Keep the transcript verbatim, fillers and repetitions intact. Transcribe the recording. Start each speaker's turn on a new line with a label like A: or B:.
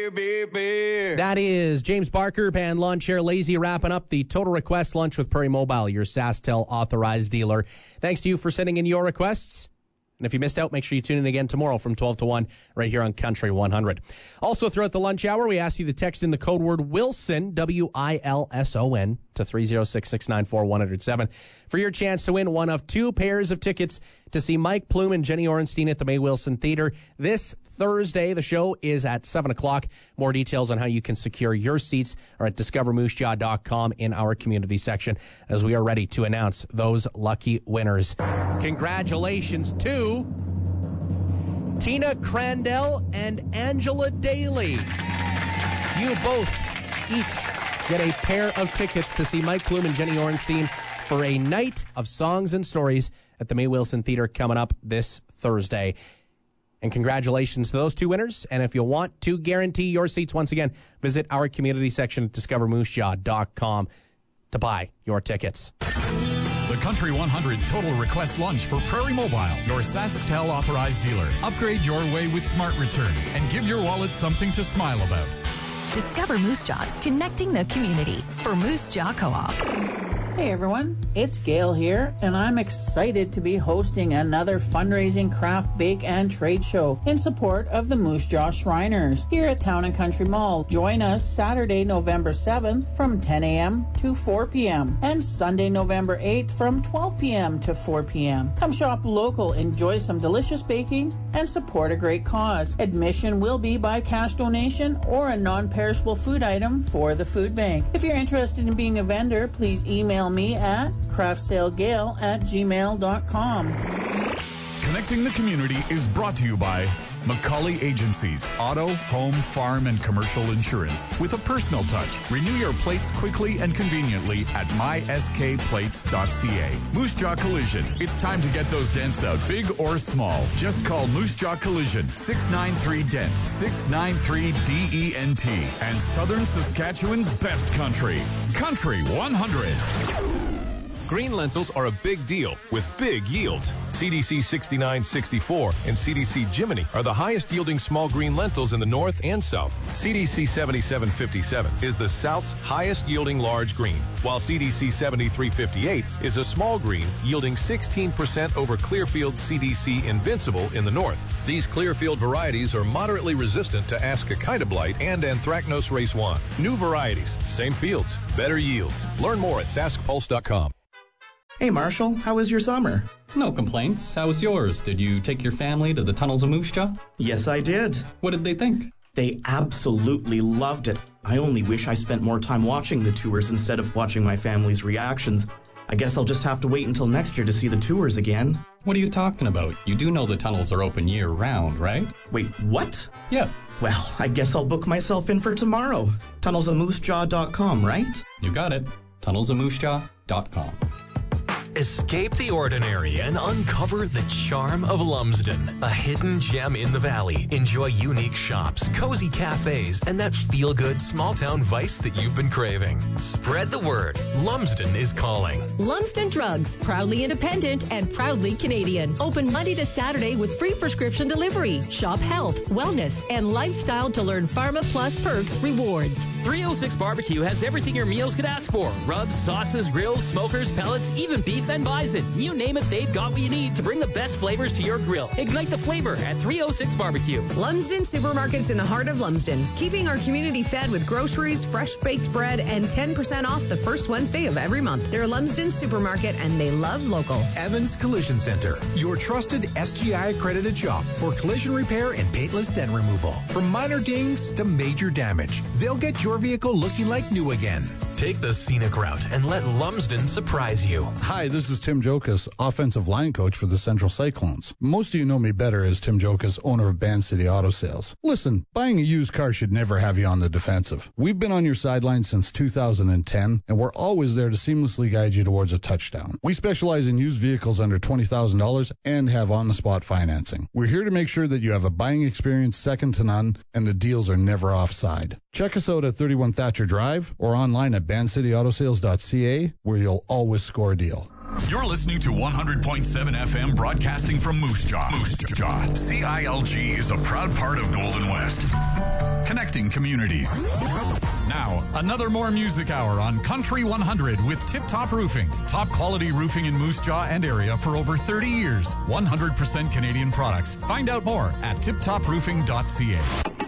A: baby.
B: That is James Barker, Band Lawn Chair Lazy, wrapping up the Total Request Lunch with Prairie Mobile, your SaskTel authorized dealer. Thanks to you for sending in your requests. And if you missed out, make sure you tune in again tomorrow from twelve to one right here on Country one hundred. Also, throughout the lunch hour, we asked you to text in the code word Wilson, W I L S O N, to three oh six, six nine four, one oh seven for your chance to win one of two pairs of tickets to see Mike Plume and Jenny Orenstein at the May Wilson Theater this Thursday. The show is at seven o'clock. More details on how you can secure your seats are at discover moose jaw dot com in our community section, as we are ready to announce those lucky winners. Congratulations to Tina Crandell and Angela Daly. You both each get a pair of tickets to see Mike Plume and Jenny Orenstein for a night of songs and stories at the May Wilson Theater coming up this Thursday. And congratulations to those two winners. And if you want to guarantee your seats, once again, visit our community section at discover moose jaw dot com to buy your tickets.
C: The Country one hundred Total Request Lunch for Prairie Mobile, your SaskTel authorized dealer. Upgrade your way with Smart Return and give your wallet something to smile about.
D: Discover Moose Jaws, connecting the community for Moose Jaw Co-op.
E: Hey everyone, it's Gail here, and I'm excited to be hosting another fundraising craft, bake, and trade show in support of the Moose Jaw Shriners here at Town and Country Mall. Join us Saturday, November seventh from ten a.m. to four p.m. and Sunday, November eighth from twelve p.m. to four p.m. Come shop local, enjoy some delicious baking, and support a great cause. Admission will be by cash donation or a non-perishable food item for the food bank. If you're interested in being a vendor, please email me at craftsalegale at gmail dot com.
C: Connecting the community is brought to you by McCauley Agencies, auto, home, farm, and commercial insurance. With a personal touch, renew your plates quickly and conveniently at my s k plates dot c a. Moose Jaw Collision. It's time to get those dents out, big or small. Just call Moose Jaw Collision, six nine three D E N T, six nine three D E N T, and Southern Saskatchewan's best country, Country one hundred.
A: Green lentils are a big deal with big yields. C D C sixty-nine sixty-four and C D C Jiminy are the highest yielding small green lentils in the north and south. C D C seventy-seven fifty-seven is the south's highest yielding large green, while C D C seventy-three fifty-eight is a small green yielding sixteen percent over Clearfield C D C Invincible in the north. These Clearfield varieties are moderately resistant to Ascochyta blight and Anthracnose race one. New varieties, same fields, better yields. Learn more at sask pulse dot com.
F: Hey Marshall, how was your summer?
G: No complaints. How was yours? Did you take your family to the tunnels of Moose Jaw?
F: Yes, I did.
G: What did they think?
F: They absolutely loved it. I only wish I spent more time watching the tours instead of watching my family's reactions. I guess I'll just have to wait until next year to see the tours again.
G: What are you talking about? You do know the tunnels are open year-round, right?
F: Wait, what?
G: Yeah.
F: Well, I guess I'll book myself in for tomorrow. tunnels of moose jaw dot com, right?
G: You got it. tunnels of moose jaw dot com.
H: Escape the ordinary and uncover the charm of Lumsden, a hidden gem in the valley. Enjoy unique shops, cozy cafes, and that feel-good small-town vice that you've been craving. Spread the word. Lumsden is calling.
I: Lumsden Drugs, proudly independent and proudly Canadian. Open Monday to Saturday with free prescription delivery. Shop health, wellness, and lifestyle to learn Pharma Plus perks rewards.
J: three oh six Barbecue has everything your meals could ask for. Rubs, sauces, grills, smokers, pellets, even beef and bison. You name it, they've got what you need to bring the best flavors to your grill. Ignite the flavor at three oh six Barbecue.
K: Lumsden Supermarket's in the heart of Lumsden, keeping our community fed with groceries, fresh baked bread, and ten percent off the first Wednesday of every month. They're Lumsden Supermarket, and they love local.
L: Evans Collision Center, your trusted S G I accredited shop for collision repair and paintless dent removal. From minor dings to major damage, they'll get your vehicle looking like new again.
H: Take the scenic route and let Lumsden surprise you.
M: Hi, this is Tim Jokas, offensive line coach for the Central Cyclones. Most of you know me better as Tim Jokas, owner of Band City Auto Sales. Listen, buying a used car should never have you on the defensive. We've been on your sideline since two thousand ten, and we're always there to seamlessly guide you towards a touchdown. We specialize in used vehicles under twenty thousand dollars and have on-the-spot financing. We're here to make sure that you have a buying experience second to none, and the deals are never offside. Check us out at thirty-one Thatcher Drive or online at band city auto sales dot c a, where you'll always score a deal.
C: You're listening to one hundred point seven F M, broadcasting from Moose Jaw. Moose Jaw. C I L G is a proud part of Golden West. connecting communities. Now, another more music hour on Country one hundred with Tip Top Roofing. Top quality roofing in Moose Jaw and area for over thirty years. one hundred percent Canadian products. Find out more at tip top roofing dot c a.